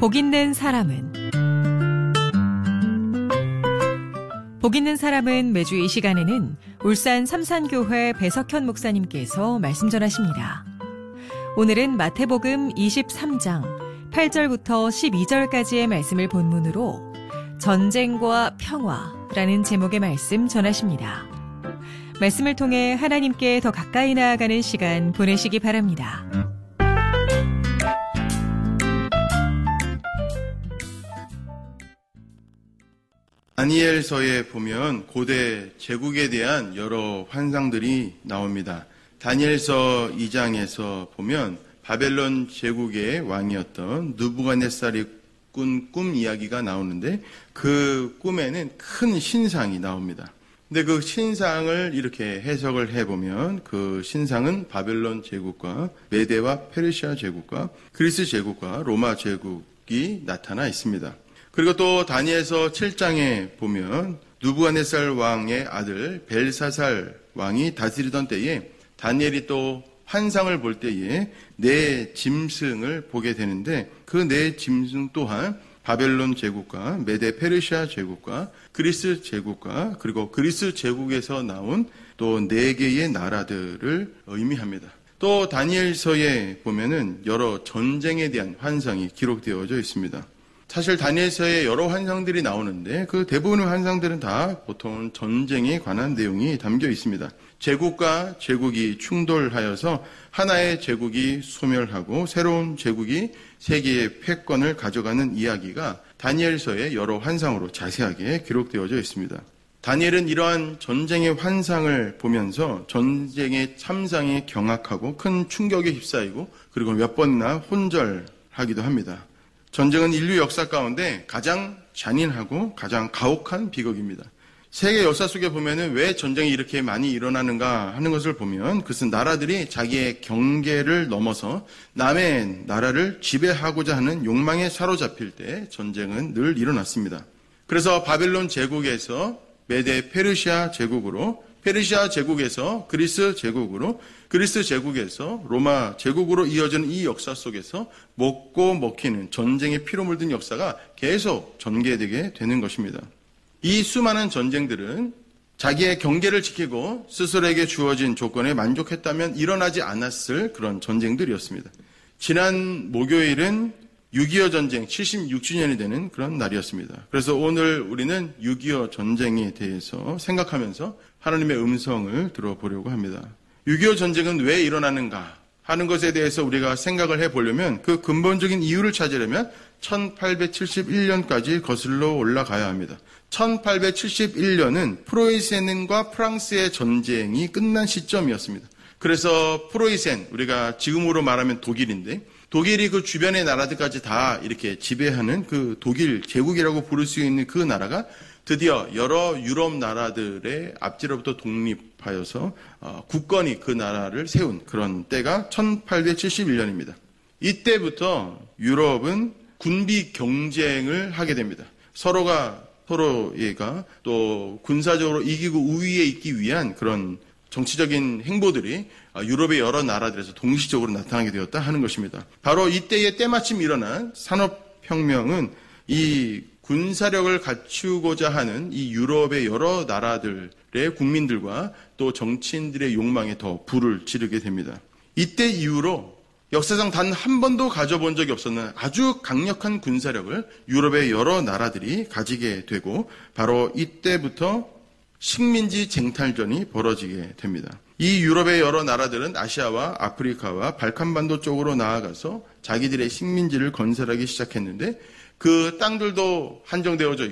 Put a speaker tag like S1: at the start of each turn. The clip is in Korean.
S1: 복 있는 사람은 매주 이 시간에는 울산 삼산교회 배석현 목사님께서 말씀 전하십니다. 오늘은 마태복음 23장 8절부터 12절까지의 말씀을 본문으로 전쟁과 평화라는 제목의 말씀 전하십니다. 말씀을 통해 하나님께 더 가까이 나아가는 시간 보내시기 바랍니다.
S2: 다니엘서에 보면 고대 제국에 대한 여러 환상들이 나옵니다. 다니엘서 2장에서 보면 바벨론 제국의 왕이었던 느부갓네살이 꾼 꿈 이야기가 나오는데 그 꿈에는 큰 신상이 나옵니다. 근데 그 신상을 이렇게 해석을 해보면 그 신상은 바벨론 제국과 메데와 페르시아 제국과 그리스 제국과 로마 제국이 나타나 있습니다. 그리고 또 다니엘서 7장에 보면 느부갓네살 왕의 아들 벨사살 왕이 다스리던 때에 다니엘이 또 환상을 볼 때에 네 짐승을 보게 되는데 그 네 짐승 또한 바벨론 제국과 메데 페르시아 제국과 그리스 제국과 그리고 그리스 제국에서 나온 또 네 개의 나라들을 의미합니다. 또 다니엘서에 보면은 여러 전쟁에 대한 환상이 기록되어져 있습니다. 사실 다니엘서에 여러 환상들이 나오는데 그 대부분의 환상들은 다 보통 전쟁에 관한 내용이 담겨 있습니다. 제국과 제국이 충돌하여서 하나의 제국이 소멸하고 새로운 제국이 세계의 패권을 가져가는 이야기가 다니엘서의 여러 환상으로 자세하게 기록되어져 있습니다. 다니엘은 이러한 전쟁의 환상을 보면서 전쟁의 참상에 경악하고 큰 충격에 휩싸이고 그리고 몇 번이나 혼절하기도 합니다. 전쟁은 인류 역사 가운데 가장 잔인하고 가장 가혹한 비극입니다. 세계 역사 속에 보면은 왜 전쟁이 이렇게 많이 일어나는가 하는 것을 보면 그것은 나라들이 자기의 경계를 넘어서 남의 나라를 지배하고자 하는 욕망에 사로잡힐 때 전쟁은 늘 일어났습니다. 그래서 바벨론 제국에서 메데 페르시아 제국으로, 페르시아 제국에서 그리스 제국으로, 그리스 제국에서 로마 제국으로 이어지는 이 역사 속에서 먹고 먹히는 전쟁의 피로 물든 역사가 계속 전개되게 되는 것입니다. 이 수많은 전쟁들은 자기의 경계를 지키고 스스로에게 주어진 조건에 만족했다면 일어나지 않았을 그런 전쟁들이었습니다. 지난 목요일은 6.25 전쟁 76주년이 되는 그런 날이었습니다. 그래서 오늘 우리는 6.25 전쟁에 대해서 생각하면서 하나님의 음성을 들어보려고 합니다. 6.25 전쟁은 왜 일어나는가 하는 것에 대해서 우리가 생각을 해보려면 그 근본적인 이유를 찾으려면 1871년까지 거슬러 올라가야 합니다. 1871년은 프로이센과 프랑스의 전쟁이 끝난 시점이었습니다. 그래서 프로이센, 우리가 지금으로 말하면 독일인데 독일이 그 주변의 나라들까지 다 이렇게 지배하는 그 독일 제국이라고 부를 수 있는 그 나라가 드디어 여러 유럽 나라들의 앞뒤로부터 독립하여서 국권이 그 나라를 세운 그런 때가 1871년입니다. 이때부터 유럽은 군비 경쟁을 하게 됩니다. 서로가 또 군사적으로 이기고 우위에 있기 위한 그런 정치적인 행보들이 유럽의 여러 나라들에서 동시적으로 나타나게 되었다 하는 것입니다. 바로 이때에 때마침 일어난 산업혁명은 이 군사력을 갖추고자 하는 이 유럽의 여러 나라들의 국민들과 또 정치인들의 욕망에 더 불을 지르게 됩니다. 이때 이후로 역사상 단 한 번도 가져본 적이 없었는 아주 강력한 군사력을 유럽의 여러 나라들이 가지게 되고 바로 이때부터 식민지 쟁탈전이 벌어지게 됩니다. 이 유럽의 여러 나라들은 아시아와 아프리카와 발칸반도 쪽으로 나아가서 자기들의 식민지를 건설하기 시작했는데 그 땅들도 한정되어져